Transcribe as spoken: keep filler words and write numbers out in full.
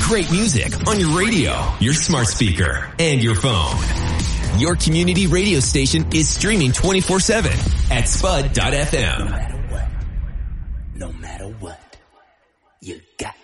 Great music on your radio, your smart speaker, and your phone. Your community radio station is streaming twenty-four seven at spud dot f m. No matter what, no matter what, you got